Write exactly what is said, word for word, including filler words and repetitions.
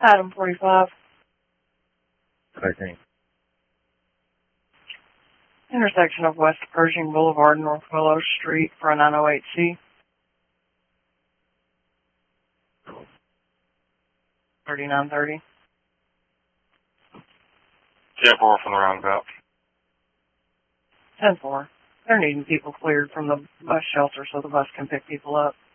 Item forty-five. Second. Intersection of West Pershing Boulevard and North Willow Street for a nine oh eight C. thirty-nine thirty. ten four from the roundabout. ten four. They're needing people cleared from the bus shelter so the bus can pick people up.